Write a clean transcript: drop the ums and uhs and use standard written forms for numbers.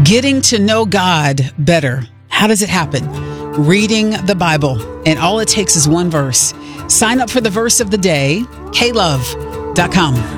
Getting to know God better. How does it happen? Reading the Bible. And all it takes is one verse. Sign up for the verse of the day, klove.com.